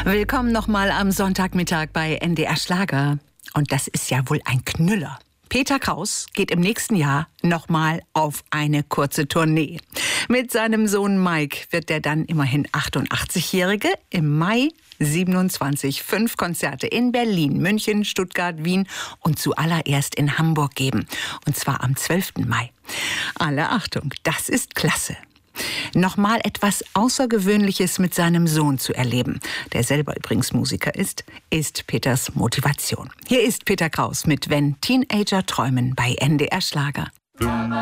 Willkommen nochmal am Sonntagmittag bei NDR Schlager. Und das ist ja wohl ein Knüller. Peter Kraus geht im nächsten Jahr nochmal auf eine kurze Tournee. Mit seinem Sohn Mike wird der dann immerhin 88-Jährige im Mai 27 5 Konzerte in Berlin, München, Stuttgart, Wien und zuallererst in Hamburg geben. Und zwar am 12. Mai. Alle Achtung, das ist klasse. Nochmal etwas Außergewöhnliches mit seinem Sohn zu erleben, der selber übrigens Musiker ist Peters Motivation. Hier ist Peter Kraus mit Wenn Teenager träumen bei NDR Schlager.